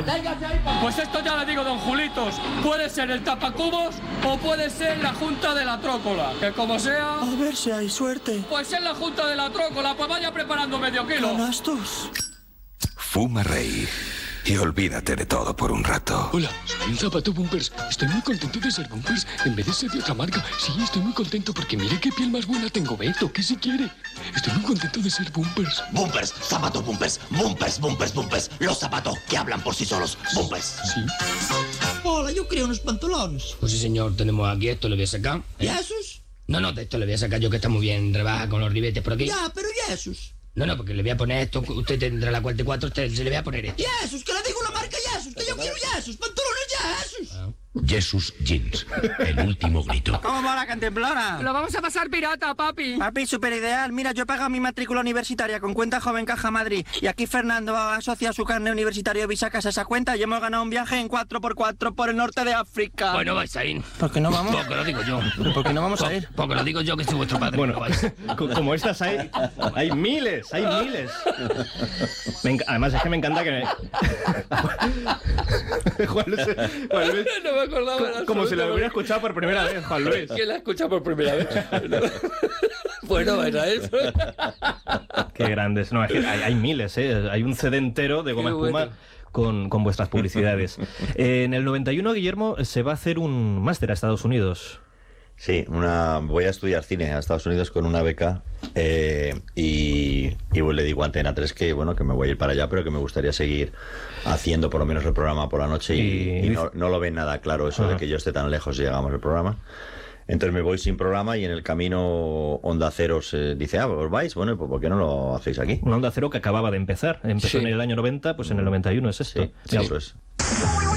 Pues esto ya le digo, don Julitos. Puede ser el tapacubos o puede ser la Junta de la Trócola. Que como sea... A ver si hay suerte. Pues es la Junta de la Trócola. Pues vaya preparando medio kilo. Canastos. Fuma, Rey, y olvídate de todo por un rato. Hola, soy un zapato Bumpers. Estoy muy contento de ser Bumpers en vez de ser de otra marca. Sí, estoy muy contento porque mire qué piel más buena tengo. Beto, ¿qué si quiere? Estoy muy contento de ser Bumpers. Bumpers, zapato Bumpers. Bumpers, Bumpers, Bumpers. Los zapatos que hablan por sí solos. Bumpers. Sí. Hola, yo creo unos pantalones. Pues sí, señor, tenemos aquí esto, le voy a sacar. ¿Y esos? No, de esto le voy a sacar yo, que está muy bien rebaja con los ribetes por aquí. Ya, pero ¿y esos? No, porque le voy a poner esto, usted tendrá la 44, usted se le voy a poner esto. ¿Y esos? Que le digo la marca esos, que yo quiero esos, pantalones esos. Jesus Jeans. El último grito. ¿Cómo va la cantemplora? Lo vamos a pasar pirata, papi. Papi, súper ideal. Mira, yo he pagado mi matrícula universitaria con cuenta Joven Caja Madrid. Y aquí Fernando asocia su carnet universitario y sacas esa cuenta y hemos ganado un viaje en 4x4 por el norte de África. Pues no vais a ir. ¿Por qué no vamos? Porque lo digo yo. ¿Por qué no vamos a ir? Porque lo digo yo, que soy vuestro padre. Bueno, no vais. como estas hay miles, hay miles. Además es que me encanta que Juan Luis, No me acordaba. como si lo hubiera escuchado por primera vez, Juan Luis. ¿Quién la ha escuchado por primera vez? Bueno, era eso. Qué grandes. No, es que hay miles, ¿eh? Hay un CD entero de goma Qué espuma bueno. con vuestras publicidades. En el 91, Guillermo, se va a hacer un máster a Estados Unidos. Sí, voy a estudiar cine a Estados Unidos con una beca y le digo a Antena 3 que me voy a ir para allá, pero que me gustaría seguir haciendo por lo menos el programa por la noche y no lo ven nada claro eso de que yo esté tan lejos y llegamos el programa. Entonces me voy sin programa y en el camino Onda Cero dice, ¿os vais? Bueno, pues ¿por qué no lo hacéis aquí? Una Onda Cero que acababa de empezar. Empezó en el año 90, pues en el 91 es esto. Sí, eso es.